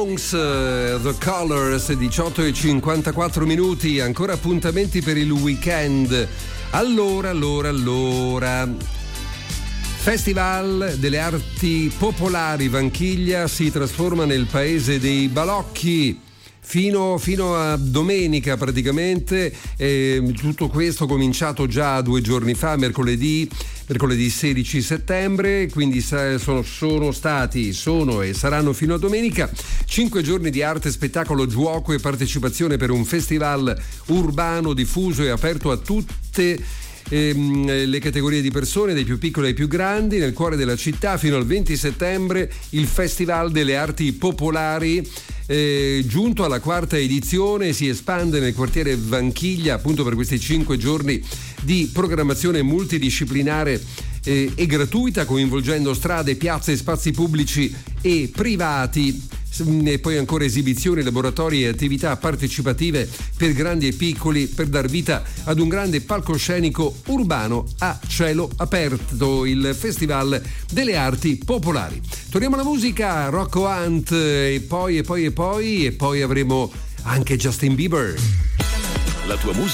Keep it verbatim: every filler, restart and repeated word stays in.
The Colors, diciotto e cinquantaquattro minuti, ancora appuntamenti per il weekend. Allora, allora, allora. Festival delle Arti Popolari Vanchiglia si trasforma nel paese dei balocchi. Fino, fino a domenica praticamente, eh, tutto questo cominciato già due giorni fa, mercoledì, mercoledì sedici settembre, quindi sono, sono stati, sono e saranno fino a domenica cinque giorni di arte, spettacolo, gioco e partecipazione per un festival urbano diffuso e aperto a tutte ehm, le categorie di persone, dai più piccoli ai più grandi, nel cuore della città. Fino al venti settembre il Festival delle Arti Popolari, Eh, giunto alla quarta edizione, si espande nel quartiere Vanchiglia appunto per questi cinque giorni di programmazione multidisciplinare eh, e gratuita, coinvolgendo strade, piazze, spazi pubblici e privati, e poi ancora esibizioni, laboratori e attività partecipative per grandi e piccoli, per dar vita ad un grande palcoscenico urbano a cielo aperto, il Festival delle Arti Popolari. Torniamo alla musica, Rocco Hunt, e poi e poi e poi e poi avremo anche Justin Bieber. La tua musica